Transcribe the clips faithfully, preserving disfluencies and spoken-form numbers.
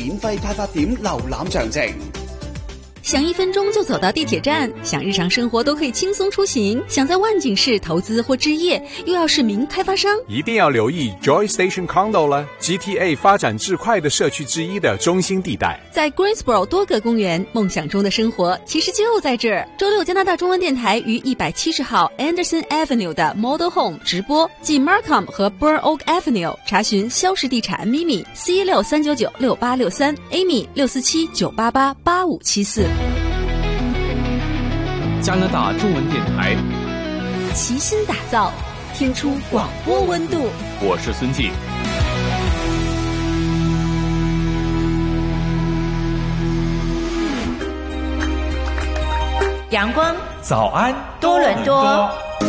免費派發點瀏覽詳情。 想一分鐘就走到地鐵站，想日常生活都可以輕鬆出行，想在萬景市投資或置業，又要是名開發商， 一定要留意 Joy Station Condo 了 ，G T A 發展至快的社區之一的中心地帶。 在 Greensboro 多個公園，夢想中的生活其實就在這兒。周六加拿大中文電台於一百七十號 Anderson Avenue 的 Model Home 直播，繼 Markham 和 Burn Oak Avenue 查詢肖氏地產 Mimi C 六三九九六八六三 Amy 六四七九八八八五七四。 加拿大中文電台齊心打造，聽出廣播溫度。 我是孫靜。 陽光， 早安， 多倫多。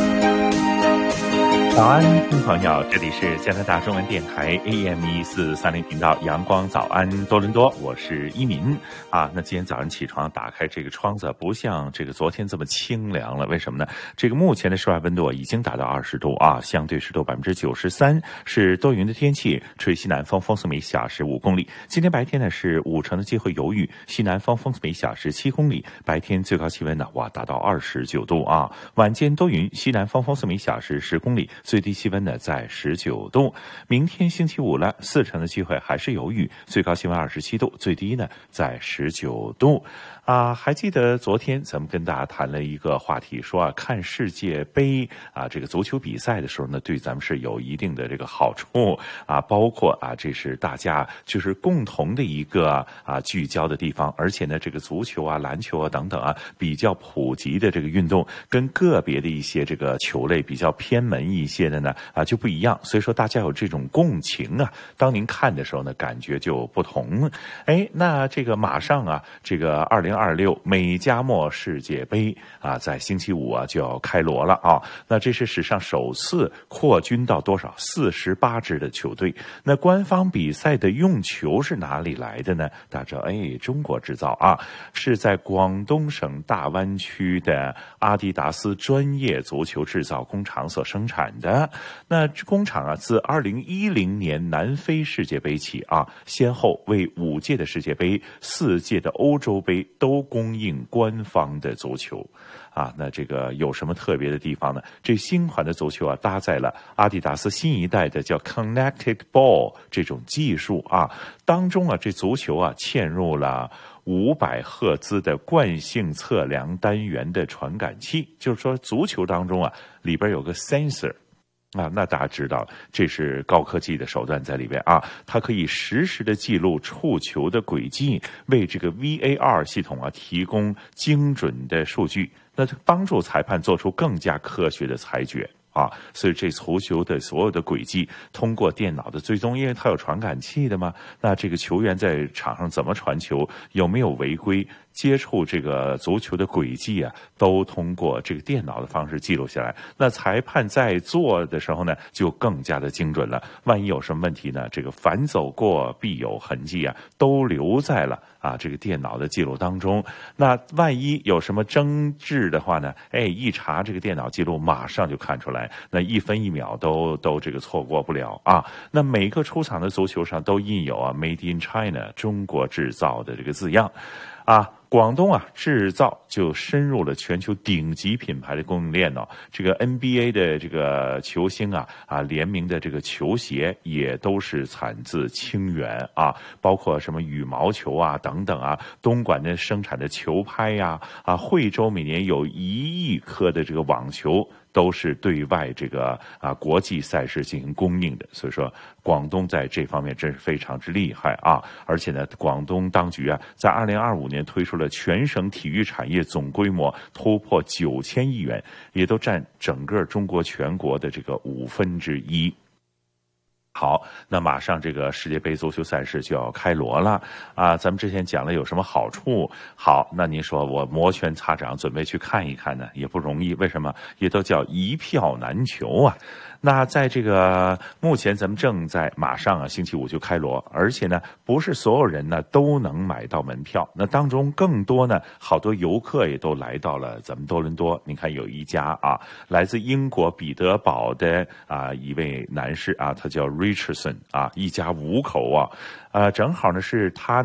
早安，聽眾朋友，這裡是加拿大中文電台 A M 一四三零頻道陽光早安多倫多，我是一民啊。那今天早上起床打開這個窗子，不像這個昨天這麼清涼了，為什麼呢？這個目前的室外溫度已經達到二十度啊，相對濕度百分之九十三，是多雲的天氣，吹西南風，風速每小時五公里。今天白天呢是五成的機會有雨，西南風，風速每小時七公里。白天最高氣溫呢哇達到二十九度啊，晚間多雲，西南風，風速每小時十公里。最低氣溫呢在十九度。明天星期五了，四成的機會還是有雨，最高氣溫二十七度，最低呢在十九度。啊，還記得昨天咱們跟大家談了一個話題，說啊，看世界杯啊，這個足球比賽的時候呢，對咱們是有一定的這個好處啊，包括啊，這是大家就是共同的一個啊聚焦的地方，而且呢，這個足球啊、籃球啊等等啊，比較普及的這個運動，跟個別的一些這個球類比較偏門一些的呢啊就不一樣，所以說大家有這種共情啊，當您看的時候呢，感覺就不同。哎，那這個馬上啊，這個二零二六美加墨世界杯啊，在星期五啊就要開鑼了啊。那這是史上首次擴軍到多少？四十八支的球隊。那官方比賽的用球是哪裡來的呢？大家知道，哎，中國製造啊，是在廣東省大灣區的阿迪達斯專業足球製造工廠所生產的。那工廠啊，自二零一零年南非世界杯起啊，先後為五屆的世界杯、四屆的歐洲杯都供應官方的足球啊。那這個有什麼特別的地方呢？這新款的足球啊，搭載了阿迪達斯新一代的叫 Connected Ball 這種技術啊，當中啊，這足球啊嵌入了五百赫茲的慣性測量單元的傳感器，就是說足球當中啊，裡邊有個 sensor。啊，那大家知道，這是高科技的手段在裡邊啊，它可以實時的記錄觸球的軌跡，為這個 V A R 系統啊提供精準的數據，那幫助裁判做出更加科學的裁決啊。所以這足球的所有的軌跡通過電腦的追蹤，因為它有傳感器的嘛，那這個球員在場上怎麼傳球，有沒有違規，接觸這個足球的軌跡啊，都通過這個電腦的方式記錄下來。那裁判在做的時候呢，就更加的精準了。萬一有什麼問題呢，這個凡走過必有痕跡啊，都留在了啊這個電腦的記錄當中。那萬一有什麼爭執的話呢，哎，一查這個電腦記錄，馬上就看出來，那一分一秒都都這個錯過不了啊。那每個出廠的足球上都印有啊 Made in China 中國製造的這個字樣啊。廣東啊，製造就深入了全球頂級品牌的供應鏈哦。這個 N B A 的這個球星啊啊聯名的這個球鞋也都是產自清源啊，包括什麼羽毛球啊等等啊，東莞的生產的球拍呀啊，惠州每年有一億顆的這個網球都是對外這個啊國際賽事進行供應的。所以說廣東在這方面真是非常之厲害啊。而且呢，廣東當局啊在二零二五年推出了全省體育產業總規模突破九千億元，也都佔整個中國全國的這個五分之一。好，那馬上這個世界杯足球賽事就要開鑼了啊！咱們之前講了有什麼好處？好，那您說我摩拳擦掌準備去看一看呢，也不容易。為什麼？也都叫一票難求啊！那在這個目前咱們正在馬上啊，星期五就開鑼，而且呢，不是所有人呢都能買到門票。那當中更多呢，好多遊客也都來到了咱們多倫多。你看有一家啊，來自英國彼得堡的啊一位男士啊，他叫 Richardson 啊，一家五口啊，呃，正好呢是他。